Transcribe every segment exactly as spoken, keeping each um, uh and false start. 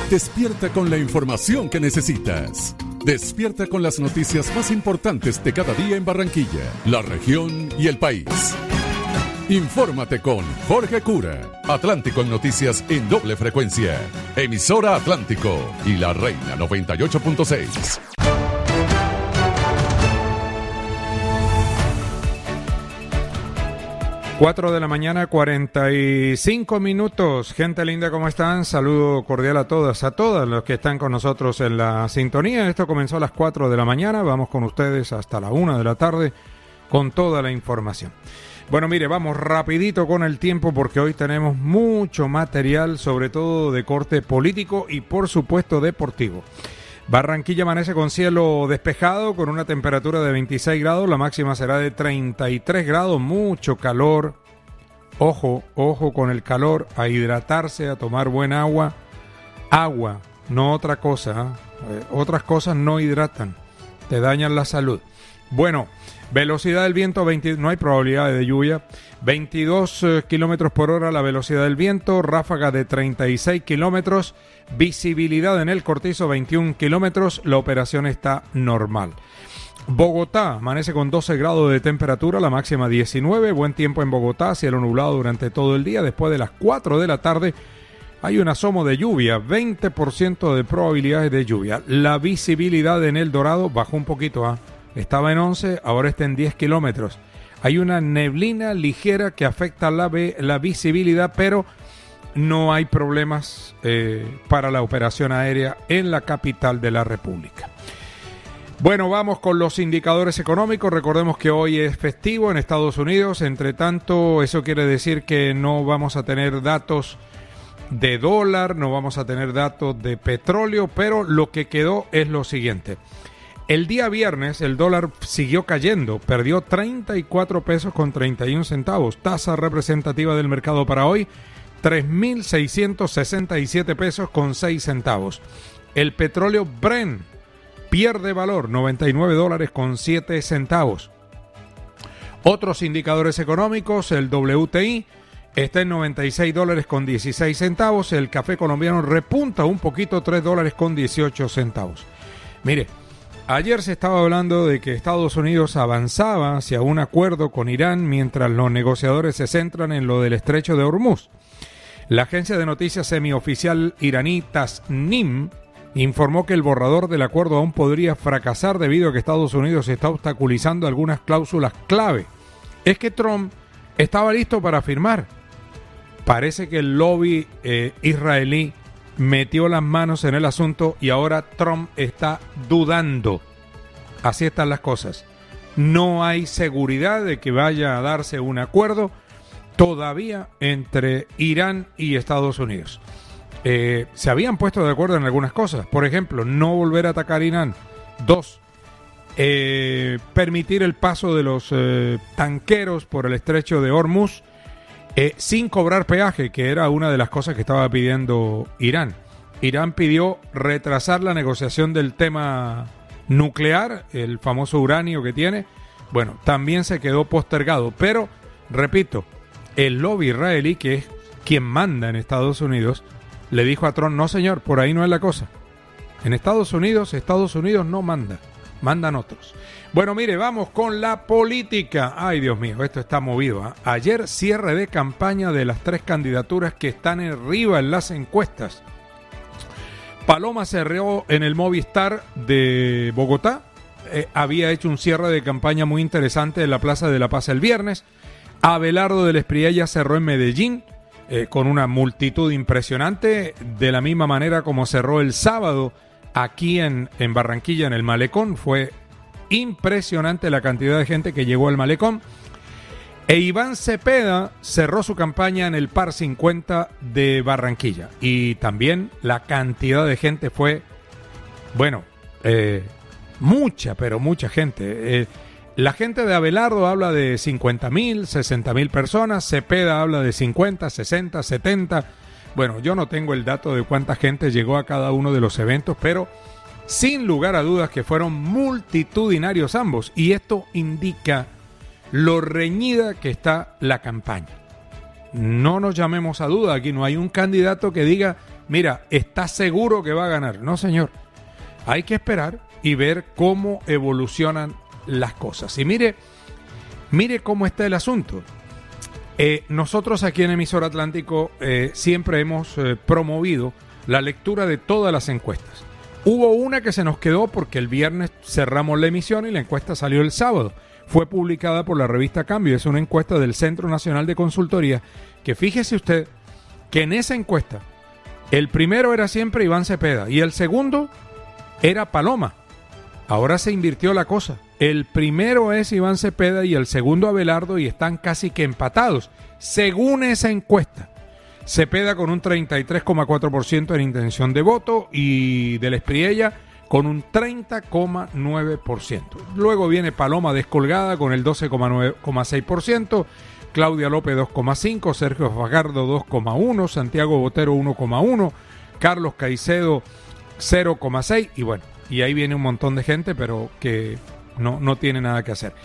Despierta con la información que necesitas. Despierta con las noticias más importantes de cada día en Barranquilla, la región y el país. Infórmate con Jorge Cura. Atlántico en noticias en doble frecuencia. Emisora Atlántico y La Reina noventa y ocho punto seis. Cuatro de la mañana, cuarenta y cinco minutos. Gente linda, ¿cómo están? Saludo cordial a todas, a todas los que están con nosotros en la sintonía. Esto comenzó a las cuatro de la mañana. Vamos con ustedes hasta la una de la tarde con toda la información. Bueno, mire, vamos rapidito con el tiempo porque hoy tenemos mucho material, sobre todo de corte político y por supuesto deportivo. Barranquilla amanece con cielo despejado, con una temperatura de veintiséis grados, la máxima será de treinta y tres grados, mucho calor. Ojo, ojo con el calor, a hidratarse, a tomar buen agua. Agua, no otra cosa, ¿eh? Otras cosas no hidratan, te dañan la salud. Bueno, velocidad del viento, veinte, no hay probabilidad de lluvia, veintidós eh, kilómetros por hora la velocidad del viento, ráfaga de treinta y seis kilómetros, visibilidad en el Cortizo veintiún kilómetros, la operación está normal. Bogotá amanece con doce grados de temperatura, la máxima diecinueve, buen tiempo en Bogotá, cielo nublado durante todo el día, después de las cuatro de la tarde hay un asomo de lluvia, veinte por ciento de probabilidades de lluvia. La visibilidad en El Dorado bajó un poquito, ¿ah? Estaba en once, ahora está en diez kilómetros. Hay una neblina ligera que afecta la, la visibilidad, pero no hay problemas eh, para la operación aérea en la capital de la República. Bueno, vamos con los indicadores económicos. Recordemos que hoy es festivo en Estados Unidos. Entre tanto, eso quiere decir que no vamos a tener datos de dólar, no vamos a tener datos de petróleo, pero lo que quedó es lo siguiente. El día viernes el dólar siguió cayendo, perdió treinta y cuatro pesos con treinta y un centavos. Tasa representativa del mercado para hoy, tres mil seiscientos sesenta y siete pesos con seis centavos. El petróleo Brent pierde valor, noventa y nueve dólares con siete centavos. Otros indicadores económicos, el W T I está en noventa y seis dólares con dieciséis centavos. El café colombiano repunta un poquito, tres dólares con dieciocho centavos. Mire, ayer se estaba hablando de que Estados Unidos avanzaba hacia un acuerdo con Irán mientras los negociadores se centran en lo del estrecho de Hormuz. La agencia de noticias semioficial iraní Tasnim informó que el borrador del acuerdo aún podría fracasar debido a que Estados Unidos está obstaculizando algunas cláusulas clave. Es que Trump estaba listo para firmar. Parece que el lobby eh, israelí metió las manos en el asunto y ahora Trump está dudando. Así están las cosas. No hay seguridad de que vaya a darse un acuerdo todavía entre Irán y Estados Unidos. Eh, se habían puesto de acuerdo en algunas cosas. Por ejemplo, no volver a atacar Irán. Dos, eh, permitir el paso de los eh, tanqueros por el estrecho de Hormuz Eh, sin cobrar peaje, que era una de las cosas que estaba pidiendo Irán. Irán pidió retrasar la negociación del tema nuclear, el famoso uranio que tiene. Bueno, también se quedó postergado, pero, repito, el lobby israelí, que es quien manda en Estados Unidos, le dijo a Trump, no señor, por ahí no es la cosa. En Estados Unidos, Estados Unidos no manda, mandan otros. Bueno, mire, vamos con la política. Ay, Dios mío, esto está movido, ¿eh? Ayer cierre de campaña de las tres candidaturas que están arriba en las encuestas. Paloma cerró en el Movistar de Bogotá. Eh, había hecho un cierre de campaña muy interesante en la Plaza de la Paz el viernes. Abelardo del Espriella cerró en Medellín eh, con una multitud impresionante, de la misma manera como cerró el sábado aquí en, en Barranquilla, en el Malecón. Fue impresionante la cantidad de gente que llegó al Malecón. E Iván Cepeda cerró su campaña en el Par cincuenta de Barranquilla. Y también la cantidad de gente fue, bueno, eh, mucha, pero mucha gente. Eh, la gente de Abelardo habla de cincuenta mil, sesenta mil personas. Cepeda habla de cincuenta, sesenta, setenta. Bueno, yo no tengo el dato de cuánta gente llegó a cada uno de los eventos, pero sin lugar a dudas que fueron multitudinarios ambos, y esto indica lo reñida que está la campaña. No nos llamemos a duda, aquí no hay un candidato que diga mira, ¿estás seguro que va a ganar? No, señor. Hay que esperar y ver cómo evolucionan las cosas. Y mire, mire cómo está el asunto. Eh, nosotros aquí en Emisora Atlántico eh, siempre hemos eh, promovido la lectura de todas las encuestas. Hubo una que se nos quedó porque el viernes cerramos la emisión y la encuesta salió el sábado. Fue publicada por la revista Cambio. Es una encuesta del Centro Nacional de Consultoría que, fíjese usted que en esa encuesta el primero era siempre Iván Cepeda y el segundo era Paloma. Ahora se invirtió la cosa. El primero es Iván Cepeda y el segundo Abelardo, y están casi que empatados, según esa encuesta. Cepeda con un treinta y tres coma cuatro por ciento en intención de voto y Del Espriella con un treinta coma nueve por ciento. Luego viene Paloma descolgada con el doce coma seis por ciento, Claudia López dos coma cinco por ciento, Sergio Fajardo dos coma uno por ciento, Santiago Botero uno coma uno por ciento, Carlos Caicedo cero coma seis por ciento, y bueno, y ahí viene un montón de gente, pero que no, no tiene nada que hacer.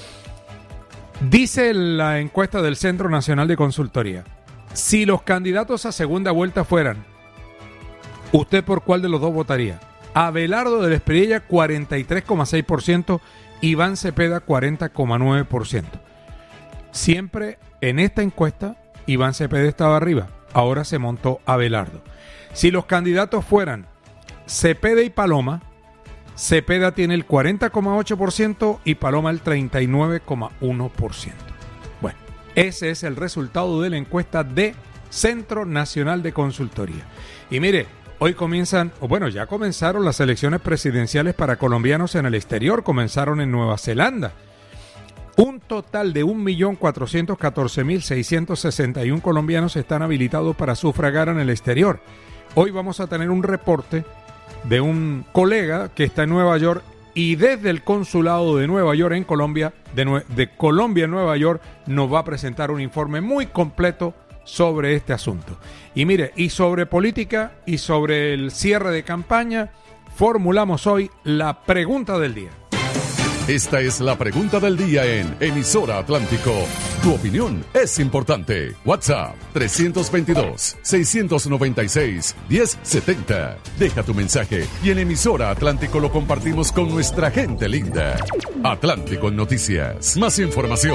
Dice la encuesta del Centro Nacional de Consultoría: si los candidatos a segunda vuelta fueran, ¿usted por cuál de los dos votaría? Abelardo Del Espriella cuarenta y tres coma seis por ciento, Iván Cepeda cuarenta coma nueve por ciento. Siempre en esta encuesta Iván Cepeda estaba arriba, ahora se montó Abelardo. Si los candidatos fueran Cepeda y Paloma, Cepeda tiene el cuarenta coma ocho por ciento y Paloma el treinta y nueve coma uno por ciento. Bueno, ese es el resultado de la encuesta de Centro Nacional de Consultoría. Y mire, hoy comienzan, o bueno, ya comenzaron las elecciones presidenciales para colombianos en el exterior, comenzaron en Nueva Zelanda. Un total de un millón cuatrocientos catorce mil seiscientos sesenta y uno colombianos están habilitados para sufragar en el exterior. Hoy vamos a tener un reporte de un colega que está en Nueva York y desde el consulado de Nueva York en Colombia, de, Nue- de Colombia en Nueva York, nos va a presentar un informe muy completo sobre este asunto. Y mire, y sobre política y sobre el cierre de campaña, formulamos hoy la pregunta del día. Esta es la pregunta del día en Emisora Atlántico. Tu opinión es importante. WhatsApp tres veintidós, seiscientos noventa y seis, diez setenta. Deja tu mensaje y en Emisora Atlántico lo compartimos con nuestra gente linda. Atlántico en Noticias. Más información.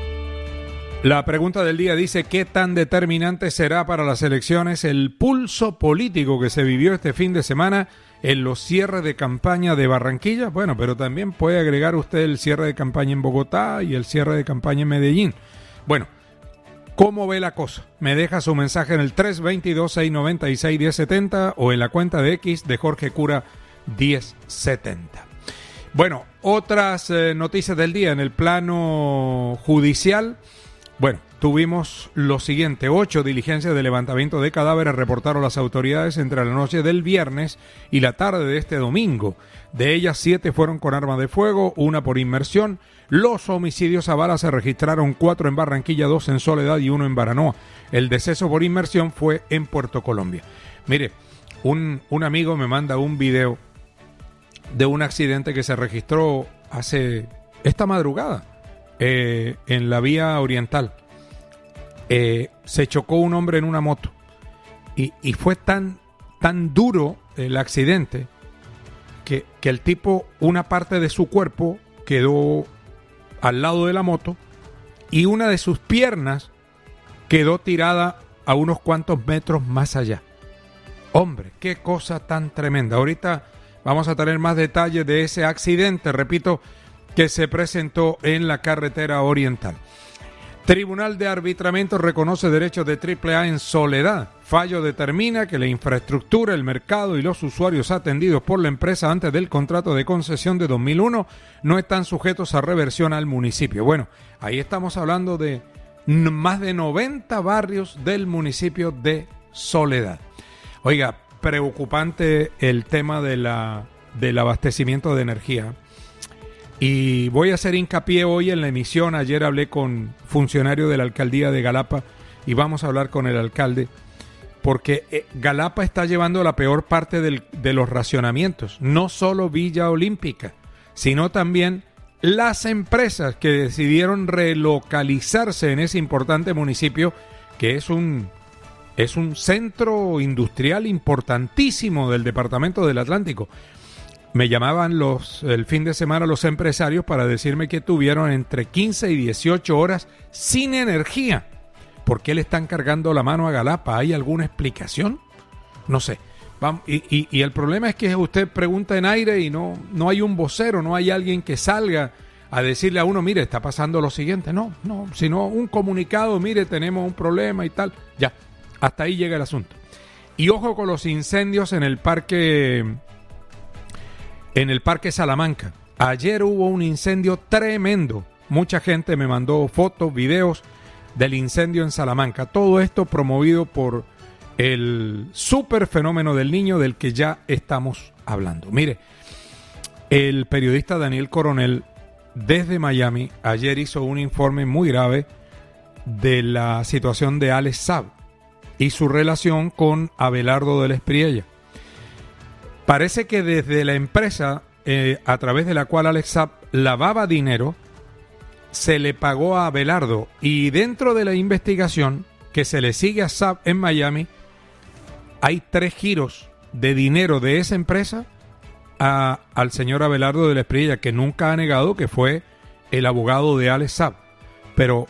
La pregunta del día dice: ¿qué tan determinante será para las elecciones el pulso político que se vivió este fin de semana en los cierres de campaña de Barranquilla? Bueno, pero también puede agregar usted el cierre de campaña en Bogotá y el cierre de campaña en Medellín. Bueno, ¿cómo ve la cosa? Me deja su mensaje en el tres veintidós, seiscientos noventa y seis, diez setenta o en la cuenta de X de Jorge Cura diez setenta. Bueno, otras eh, noticias del día en el plano judicial. Bueno, tuvimos lo siguiente: ocho diligencias de levantamiento de cadáveres reportaron las autoridades entre la noche del viernes y la tarde de este domingo. De ellas, siete fueron con arma de fuego, una por inmersión. Los homicidios a bala se registraron: cuatro en Barranquilla, dos en Soledad y uno en Baranoa. El deceso por inmersión fue en Puerto Colombia. Mire, un, un amigo me manda un video de un accidente que se registró hace esta madrugada. Eh, en la vía oriental eh, se chocó un hombre en una moto y, y fue tan, tan duro el accidente que, que el tipo, una parte de su cuerpo quedó al lado de la moto y una de sus piernas quedó tirada a unos cuantos metros más allá. Hombre, qué cosa tan tremenda. Ahorita vamos a tener más detalles de ese accidente, repito, que se presentó en la carretera oriental. Tribunal de Arbitramiento reconoce derechos de triple A en Soledad. Fallo determina que la infraestructura, el mercado y los usuarios atendidos por la empresa antes del contrato de concesión de dos mil uno no están sujetos a reversión al municipio. Bueno, ahí estamos hablando de más de noventa barrios del municipio de Soledad. Oiga, preocupante el tema de la, del abastecimiento de energía. Y voy a hacer hincapié hoy en la emisión. Ayer hablé con funcionarios de la alcaldía de Galapa y vamos a hablar con el alcalde porque Galapa está llevando la peor parte del, de los racionamientos. No solo Villa Olímpica, sino también las empresas que decidieron relocalizarse en ese importante municipio, que es un, es un centro industrial importantísimo del departamento del Atlántico. Me llamaban los el fin de semana los empresarios para decirme que tuvieron entre quince y dieciocho horas sin energía. ¿Por qué le están cargando la mano a Galapa? ¿Hay alguna explicación? No sé. Vamos, y, y, y el problema es que usted pregunta en aire y no, no hay un vocero, no hay alguien que salga a decirle a uno, mire, está pasando lo siguiente. No, no, sino un comunicado, mire, tenemos un problema y tal. Ya, hasta ahí llega el asunto. Y ojo con los incendios en el parque, en el parque Salamanca. Ayer hubo un incendio tremendo. Mucha gente me mandó fotos, videos del incendio en Salamanca. Todo esto promovido por el super fenómeno del niño del que ya estamos hablando. Mire, el periodista Daniel Coronel desde Miami ayer hizo un informe muy grave de la situación de Alex Saab y su relación con Abelardo del Espriella. Parece que desde la empresa eh, a través de la cual Alex Saab lavaba dinero, se le pagó a Abelardo, y dentro de la investigación que se le sigue a Saab en Miami, hay tres giros de dinero de esa empresa a, al señor Abelardo de la Espriella, que nunca ha negado que fue el abogado de Alex Saab. Pero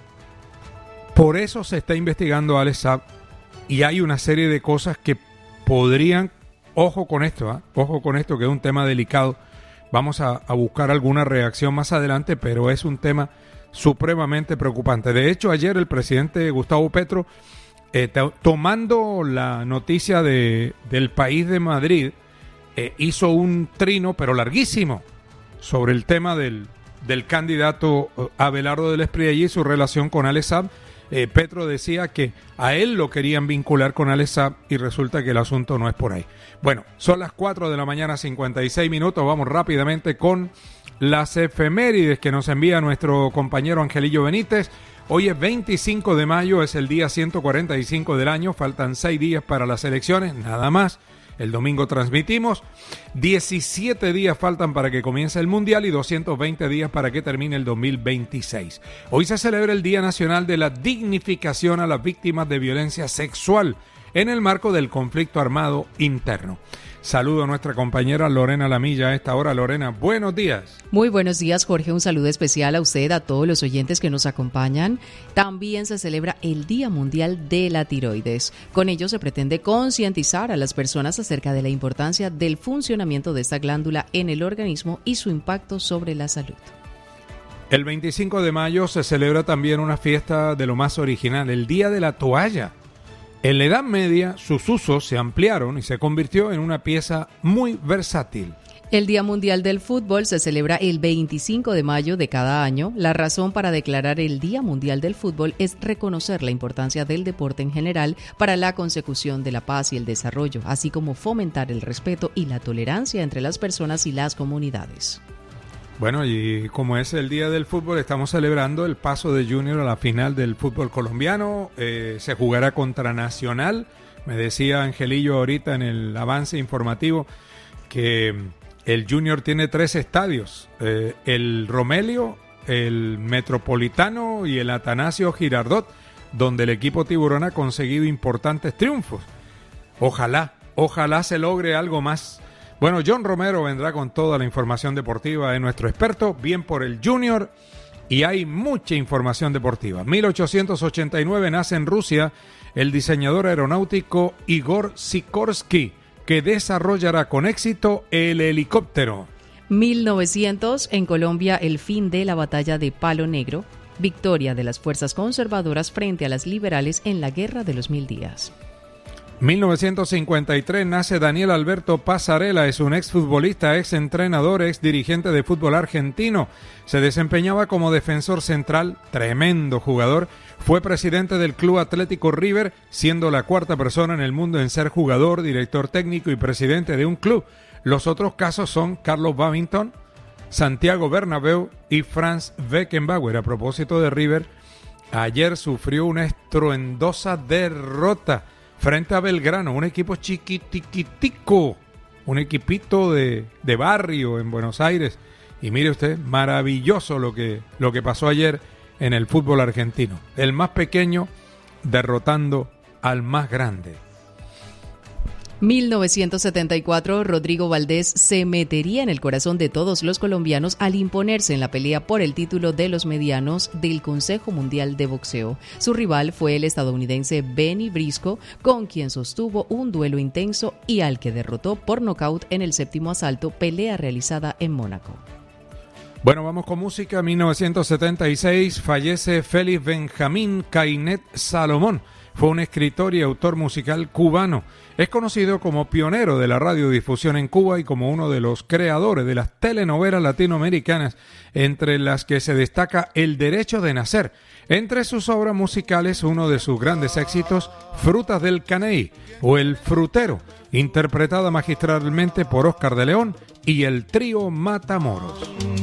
por eso se está investigando a Alex Saab, y hay una serie de cosas que podrían, ojo con esto, ¿eh? ojo con esto, que es un tema delicado. Vamos a, a buscar alguna reacción más adelante, pero es un tema supremamente preocupante. De hecho, ayer el presidente Gustavo Petro, eh, to- tomando la noticia de, del País de Madrid, eh, hizo un trino, pero larguísimo, sobre el tema del, del candidato Abelardo del Espriella y su relación con Alex Saab. Eh, Petro decía que a él lo querían vincular con Alex Saab y resulta que el asunto no es por ahí. Bueno, son las cuatro de la mañana, cincuenta y seis minutos. Vamos rápidamente con las efemérides que nos envía nuestro compañero Angelillo Benítez. Hoy es veinticinco de mayo, es el día ciento cuarenta y cinco del año. Faltan seis días para las elecciones, nada más. El domingo transmitimos. diecisiete días faltan para que comience el Mundial y doscientos veinte días para que termine el dos mil veintiséis. Hoy se celebra el Día Nacional de la Dignificación a las Víctimas de Violencia Sexual en el marco del conflicto armado interno. Saludo a nuestra compañera Lorena Lamilla a esta hora. Lorena, buenos días. Muy buenos días, Jorge. Un saludo especial a usted, a todos los oyentes que nos acompañan. También se celebra el Día Mundial de la Tiroides. Con ello se pretende concientizar a las personas acerca de la importancia del funcionamiento de esta glándula en el organismo y su impacto sobre la salud. El veinticinco de mayo se celebra también una fiesta de lo más original, el Día de la Toalla. En la Edad Media, sus usos se ampliaron y se convirtió en una pieza muy versátil. El Día Mundial del Fútbol se celebra el veinticinco de mayo de cada año. La razón para declarar el Día Mundial del Fútbol es reconocer la importancia del deporte en general para la consecución de la paz y el desarrollo, así como fomentar el respeto y la tolerancia entre las personas y las comunidades. Bueno, y como es el Día del Fútbol, estamos celebrando el paso de Junior a la final del fútbol colombiano. Eh, se jugará contra Nacional. Me decía Angelillo ahorita en el avance informativo que el Junior tiene tres estadios. Eh, el Romelio, el Metropolitano y el Atanasio Girardot, donde el equipo tiburón ha conseguido importantes triunfos. Ojalá, ojalá se logre algo más. Bueno, John Romero vendrá con toda la información deportiva de nuestro experto, bien por el Junior, y hay mucha información deportiva. mil ochocientos ochenta y nueve nace en Rusia el diseñador aeronáutico Igor Sikorsky, que desarrollará con éxito el helicóptero. mil novecientos, en Colombia, el fin de la batalla de Palo Negro, victoria de las fuerzas conservadoras frente a las liberales en la Guerra de los Mil Días. mil novecientos cincuenta y tres nace Daniel Alberto Pasarela, es un exfutbolista, exentrenador, exdirigente de fútbol argentino. Se desempeñaba como defensor central, tremendo jugador. Fue presidente del Club Atlético River, siendo la cuarta persona en el mundo en ser jugador, director técnico y presidente de un club. Los otros casos son Carlos Babington, Santiago Bernabéu y Franz Beckenbauer. A propósito de River, ayer sufrió una estruendosa derrota frente a Belgrano, un equipo chiquitiquitico, un equipito de, de barrio en Buenos Aires. Y mire usted, maravilloso lo que, lo que pasó ayer en el fútbol argentino. El más pequeño derrotando al más grande. mil novecientos setenta y cuatro, Rodrigo Valdés se metería en el corazón de todos los colombianos al imponerse en la pelea por el título de los medianos del Consejo Mundial de Boxeo. Su rival fue el estadounidense Benny Briscoe, con quien sostuvo un duelo intenso y al que derrotó por nocaut en el séptimo asalto, pelea realizada en Mónaco. Bueno, vamos con música. mil novecientos setenta y seis fallece Félix Benjamín Cainet Salomón. Fue un escritor y autor musical cubano. Es conocido como pionero de la radiodifusión en Cuba y como uno de los creadores de las telenovelas latinoamericanas, entre las que se destaca El Derecho de Nacer. Entre sus obras musicales, uno de sus grandes éxitos, Frutas del Caney o El Frutero, interpretada magistralmente por Oscar de León y el trío Matamoros.